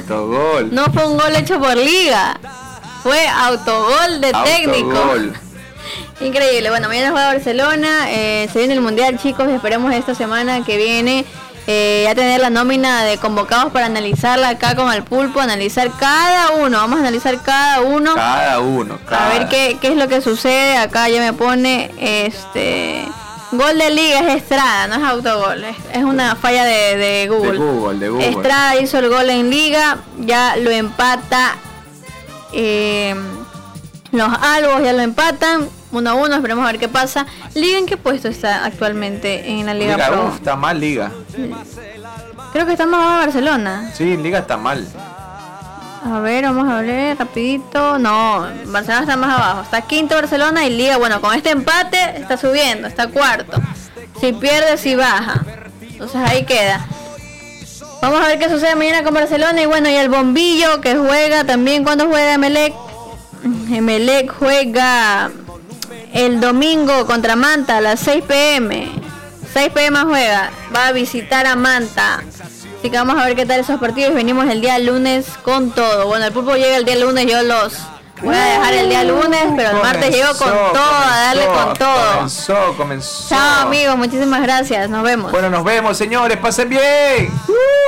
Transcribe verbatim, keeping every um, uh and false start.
Autogol. No fue un gol hecho por Liga. Fue autogol de Autogol. técnico. Increíble. Bueno, mañana juega Barcelona. Eh, se viene el Mundial, chicos. Esperemos esta semana que viene eh, ya tener la nómina de convocados para analizarla acá con el Pulpo. Analizar cada uno. Vamos a analizar cada uno. Cada uno. Cada. A ver qué, qué es lo que sucede. Acá ya me pone este... Gol de Liga es Estrada, no es autogol, es, es una falla de, de Google. De Google, de Google. Estrada hizo el gol en Liga, ya lo empata eh, los Albos, ya lo empatan, uno a uno, esperemos a ver qué pasa. ¿Liga en qué puesto está actualmente en la Liga, Liga Pro? Uf, está mal Liga. Creo que está más abajo Barcelona. Sí, Liga está mal. A ver, vamos a ver rapidito. No, Barcelona está más abajo. Está quinto Barcelona y Liga, bueno, con este empate está subiendo, está cuarto. Si pierde, si baja. Entonces ahí queda. Vamos a ver qué sucede mañana con Barcelona. Y bueno, y el Bombillo que juega también. ¿Cuándo juega Emelec? Emelec juega el domingo contra Manta a las seis pm. seis pm juega. Va a visitar a Manta. Así que vamos a ver qué tal esos partidos. Venimos el día lunes con todo. Bueno, el Pulpo llega el día lunes, yo los voy a dejar el día lunes, pero el martes llego con todo, comenzó, a darle con todo. Comenzó, comenzó. Chao amigos, muchísimas gracias, nos vemos. Bueno, nos vemos señores, pasen bien.